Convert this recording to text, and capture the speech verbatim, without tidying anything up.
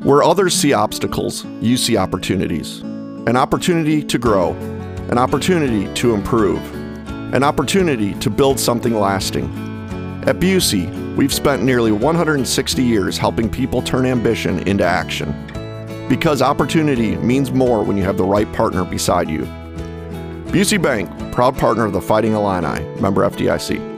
Where others see obstacles, you see opportunities. An opportunity to grow, an opportunity to improve, an opportunity to build something lasting. At Busey, we've spent nearly one hundred sixty years helping people turn ambition into action. Because opportunity means more when you have the right partner beside you. Busey Bank, proud partner of the Fighting Illini, member F D I C.